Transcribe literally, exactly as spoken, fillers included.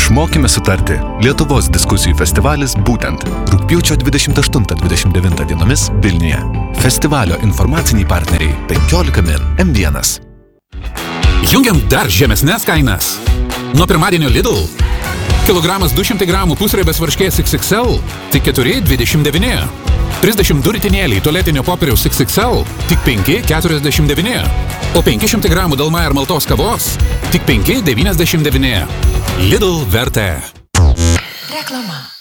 Išmokime sutarti. Lietuvos diskusijų festivalis būtent rugpjūčio dvidešimt aštuntą dvidešimt devintą dienomis Vilniuje. Festivalio informaciniai partneriai penkiolika min, M vienas. Jungiam dar žemesnės kainas. Nuo pirmadienio Lidl. Kilogramas du šimtai gramų pusriebės varškės X X L tik keturi dvidešimt devyni. trisdešimt du ritinėliai tualetinio popieriaus X X L tik penki keturiasdešimt devyni. O penki šimtai gramų Dalmaja ir maltos kavos tik penki devyniasdešimt devyni. Lidl vertė. Reklama.